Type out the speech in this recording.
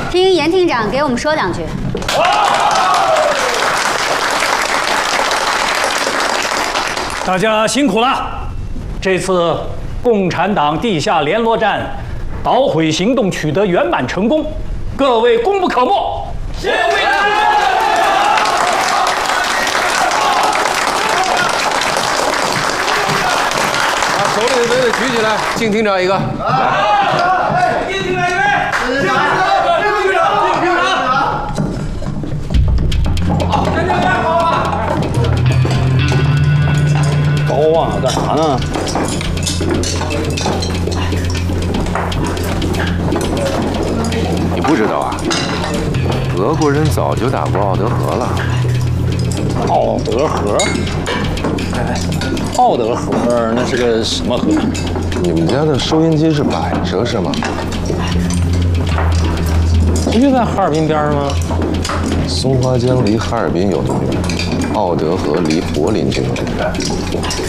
听严厅长给我们说两句。 大家辛苦了！这次共产党地下联络战捣毁行动取得圆满成功，各位功不可没。谢谢委员。 把手里的杯子举起来，敬厅长一个。 敬厅长一位。敬厅长。好，参加员好啊。 高啊，干啥呢？ 你不知道啊？俄国人早就打过奥德河了。 奥德河？哎，奥德河那是个什么河？ 你们家的收音机是摆着是吗？ 不就在哈尔滨边上吗？ 松花江离哈尔滨有多远？奥德河离柏林就有多远？